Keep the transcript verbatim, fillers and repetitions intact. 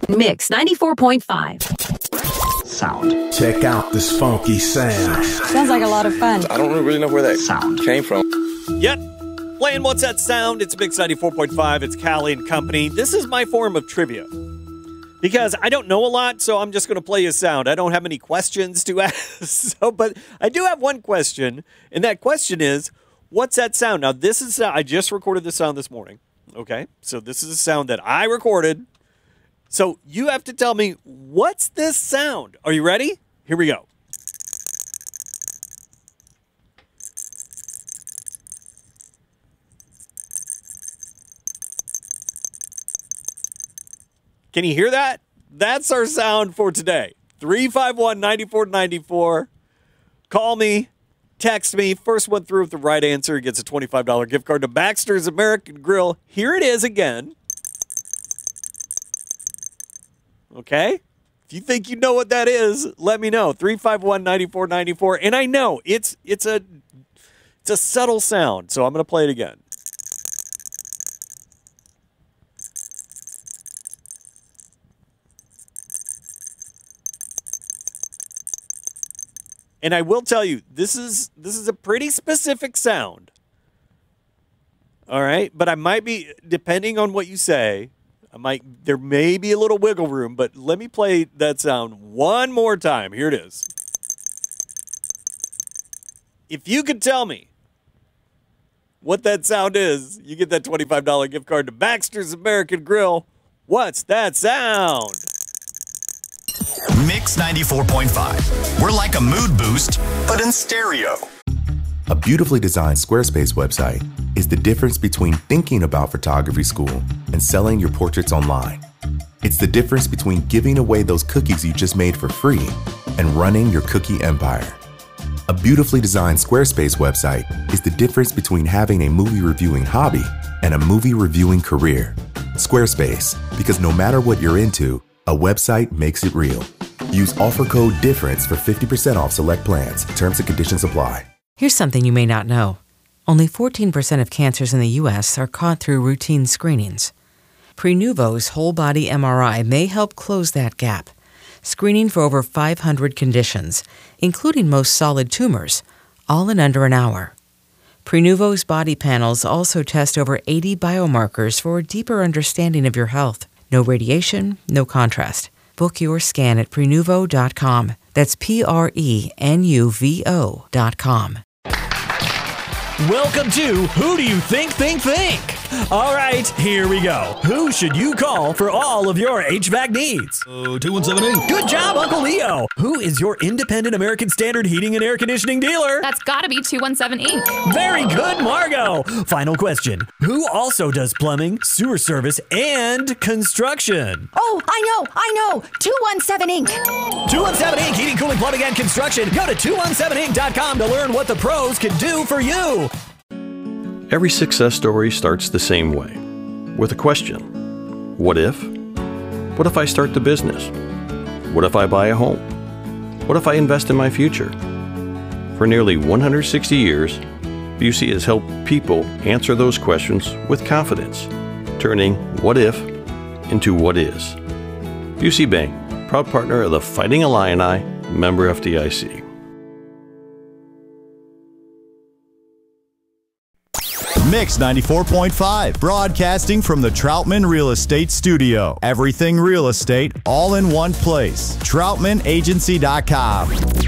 Mix ninety-four point five. Sound. Check out this funky sound. Sounds like a lot of fun. I don't really know where that sound came from. Yep. Playing What's That Sound? It's Mix ninety-four point five. It's Callie and Company. This is my form of trivia. Because I don't know a lot, so I'm just going to play a sound. I don't have any questions to ask. So, but I do have one question, and that question is, what's that sound? Now, this is, I just recorded this sound this morning. Okay? So this is a sound that I recorded. So you have to tell me, what's this sound? Are you ready? Here we go. Can you hear that? That's our sound for today. three five one, nine four nine four. Call me, text me. First one through with the right answer gets a twenty-five dollars gift card to Baxter's American Grill. Here it is again. Okay? If you think you know what that is, let me know. three five one, nine four nine four. And I know it's it's a it's a subtle sound, so I'm going to play it again. And I will tell you, this is this is a pretty specific sound. All right? But I might be, depending on what you say, I might there may be a little wiggle room, but let me play that sound one more time. Here it is. If you could tell me what that sound is, you get that twenty-five dollars gift card to Baxter's American Grill. What's that sound? Mix ninety-four point five. We're like a mood boost, but in stereo. A beautifully designed Squarespace website is the difference between thinking about photography school and selling your portraits online. It's the difference between giving away those cookies you just made for free and running your cookie empire. A beautifully designed Squarespace website is the difference between having a movie reviewing hobby and a movie reviewing career. Squarespace, because no matter what you're into, a website makes it real. Use offer code DIFFERENCE for fifty percent off select plans. Terms and conditions apply. Here's something you may not know. Only fourteen percent of cancers in the U S are caught through routine screenings. Prenuvo's whole-body M R I may help close that gap, screening for over five hundred conditions, including most solid tumors, all in under an hour. Prenuvo's body panels also test over eighty biomarkers for a deeper understanding of your health. No radiation, no contrast. Book your scan at prenuvo dot com. That's P R E N U V O dot com. Welcome to Who Do You Think Think Think? All right, here we go. Who should you call for all of your H V A C needs? Oh, two one seven eight. Good job, Uncle Leo. Who is your independent American Standard heating and air conditioning dealer? That's gotta be two one seven Incorporated. Very good, Margot. Final question. Who also does plumbing, sewer service, and construction? Oh, I know, I know. two one seven Incorporated. two one seven Incorporated. Heating, cooling, plumbing, and construction. Go to two one seven inc dot com to learn what the pros can do for you. Every success story starts the same way, with a question. What if? What if I start the business? What if I buy a home? What if I invest in my future? For nearly one hundred sixty years, Busey has helped people answer those questions with confidence, turning what if into what is. Busey Bank, proud partner of the Fighting Illini, member F D I C. Mix ninety-four point five, broadcasting from the Troutman Real Estate Studio. Everything real estate, all in one place. troutman agency dot com.